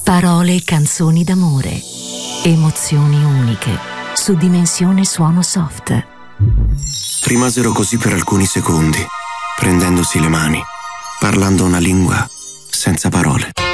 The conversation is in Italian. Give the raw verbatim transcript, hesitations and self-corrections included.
Parole e canzoni d'amore. Emozioni uniche. Su Dimensione Suono Soft. Rimasero così per alcuni secondi, prendendosi le mani, parlando una lingua senza parole.